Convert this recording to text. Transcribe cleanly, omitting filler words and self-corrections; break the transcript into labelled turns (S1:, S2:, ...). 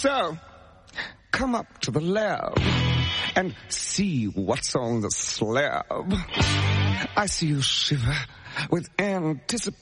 S1: So, come up to the lab and see what's on the slab. I see you shiver with anticipation.